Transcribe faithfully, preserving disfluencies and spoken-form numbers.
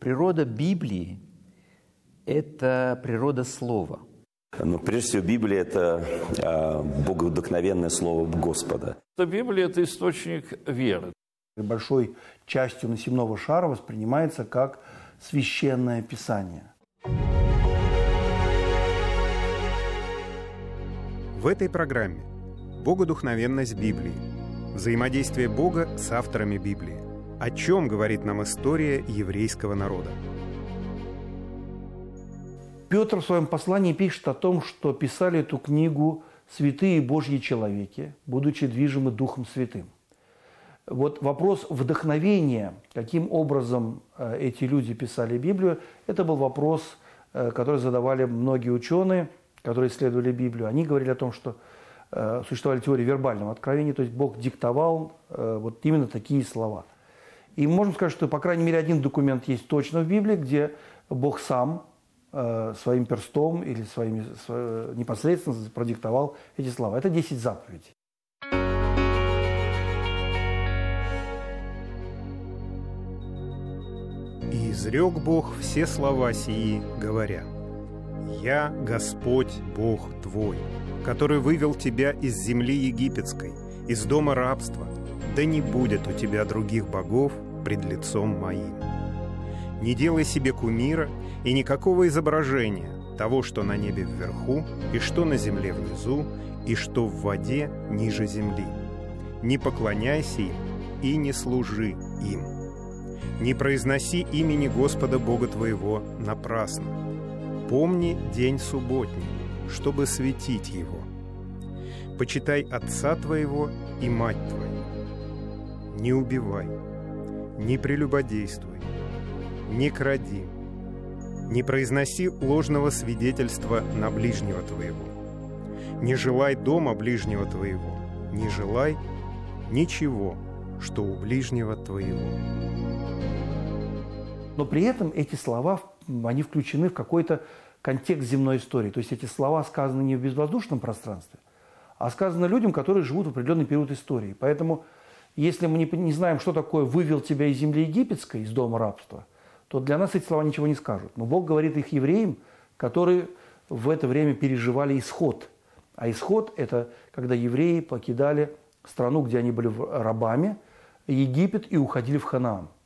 Природа Библии – это природа слова. Но прежде всего Библия – это э, боговдохновенное слово Господа. Библия – это источник веры. Большой частью насемного шара воспринимается как священное писание. В этой программе богодухновенность Библии, взаимодействие Бога с авторами Библии. О чем говорит нам история еврейского народа? Петр в своем послании пишет о том, что писали эту книгу святые Божьи человеки, будучи движимы Духом Святым. Вот вопрос вдохновения, каким образом эти люди писали Библию, это был вопрос, который задавали многие ученые, которые исследовали Библию. Они говорили о том, что существовали теории вербального откровения, то есть Бог диктовал вот именно такие слова. И можем сказать, что, по крайней мере, один документ есть точно в Библии, где Бог сам э, своим перстом или своими, сво, непосредственно продиктовал эти слова. Это десять заповедей. «И изрек Бог все слова сии, говоря: «Я Господь Бог твой, который вывел тебя из земли египетской, из дома рабства. Да не будет у тебя других богов пред лицом моим. Не делай себе кумира и никакого изображения того, что на небе вверху, и что на земле внизу, и что в воде ниже земли. Не поклоняйся им и не служи им. Не произноси имени Господа Бога твоего напрасно. Помни день субботний, чтобы светить его. Почитай отца твоего и мать твою. Не убивай, не прелюбодействуй, не кради, не произноси ложного свидетельства на ближнего твоего, не желай дома ближнего твоего, не желай ничего, что у ближнего твоего». Но при этом эти слова, они включены в какой-то контекст земной истории. То есть эти слова сказаны не в безвоздушном пространстве, а сказаны людям, которые живут в определенный период истории. Поэтому если мы не, не знаем, что такое «вывел тебя из земли египетской, из дома рабства», то для нас эти слова ничего не скажут. Но Бог говорит их евреям, которые в это время переживали исход. А исход – это когда евреи покидали страну, где они были рабами, Египет, и уходили в Ханаан.